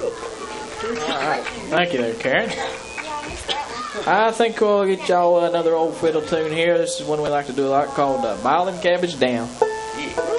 Alright, thank you there, Karen. I think we'll get y'all another old fiddle tune here. This is one we like to do a lot called Boiling Cabbage Down.